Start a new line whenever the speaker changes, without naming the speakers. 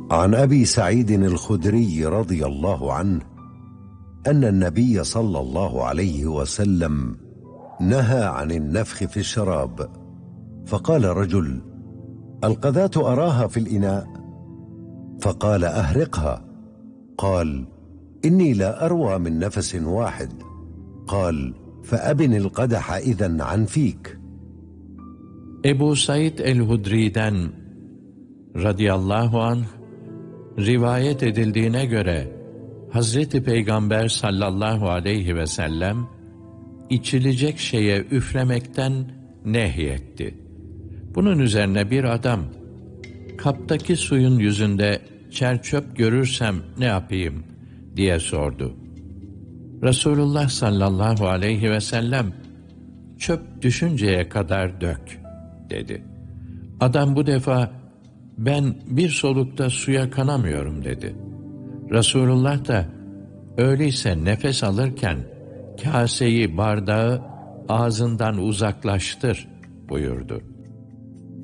عن أبي سعيد الخدري رضي الله عنه أن النبي صلى الله عليه وسلم نهى عن النفخ في الشراب، فقال رجل: القذاة أراها في الإناء، فقال: أهرقها. قال: إني لا أروى من نفس واحد. قال: فأبن القدح إذن عن فيك.
Ebu Said el-Hudri'den radıyallahu anh rivayet edildiğine göre Hazreti Peygamber sallallahu aleyhi ve sellem içilecek şeye üflemekten nehyetti. Bunun üzerine bir adam, kaptaki suyun yüzünde çer çöp görürsem ne yapayım diye sordu. Resulullah sallallahu aleyhi ve sellem, çöp düşünceye kadar dök dedi. Adam bu defa, ben bir solukta suya kanamıyorum dedi. Resulullah da, öyleyse nefes alırken kaseyi, bardağı ağzından uzaklaştır buyurdu.